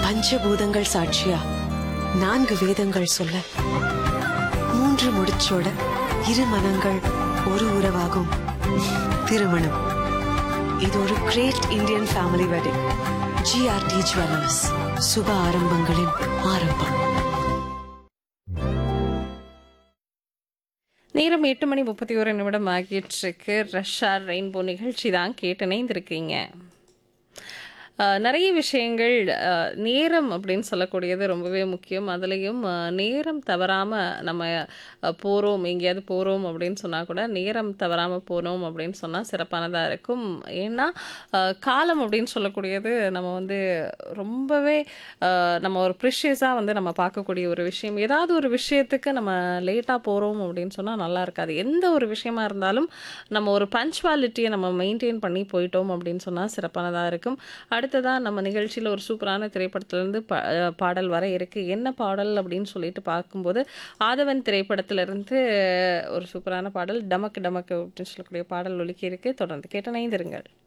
பஞ்சபூதங்கள் சாட்சியா 4 வேதங்கள் சொல்ல 3 முடிச்சோட 2 மனங்கள் ஒரு உறவாகும். திருமணம் இது ஒரு great Indian family wedding. GRT jewellers, சுப ஆரம்பங்களின் ஆரம்பம். நேரம் 8:31 ஆகிட்டு ரஷ்ஷா ரெயின்போ நிகழ்ச்சி தான் கேட்டு இணைந்திருக்கீங்க. நிறைய விஷயங்கள் நேரம் அப்படின்னு சொல்லக்கூடியது ரொம்பவே முக்கியம். அதுலேயும் நேரம் தவறாமல் நம்ம போகிறோம், எங்கேயாவது போகிறோம் அப்படின்னு சொன்னால் கூட நேரம் தவறாமல் போனோம் அப்படின்னு சொன்னால் சிறப்பானதாக இருக்கும். ஏன்னா காலம் அப்படின்னு சொல்லக்கூடியது நம்ம வந்து ரொம்பவே நம்ம ஒரு ப்ரிஷியஸாக வந்து நம்ம பார்க்கக்கூடிய ஒரு விஷயம். ஏதாவது ஒரு விஷயத்துக்கு நம்ம லேட்டாக போகிறோம் அப்படின்னு சொன்னால் நல்லா இருக்காது. எந்த ஒரு விஷயமா இருந்தாலும் நம்ம ஒரு பஞ்சுவாலிட்டியை நம்ம மெயின்டைன் பண்ணி போயிட்டோம் அப்படின்னு சொன்னால் சிறப்பானதாக இருக்கும். அடுத்ததாக நம்ம நிகழ்ச்சியில் ஒரு சூப்பரான திரைப்படத்திலேருந்து பாடல் வர இருக்குது. என்ன பாடல் அப்படின்னு சொல்லிட்டு பார்க்கும்போது ஆதவன் திரைப்படத்திலிருந்து ஒரு சூப்பரான பாடல் டமக்கு டமக்கு அப்படின்னு சொல்லக்கூடிய பாடல் ஒலிக்கி இருக்குது. தொடர்ந்து கேட்டு இணைந்திருங்கள்.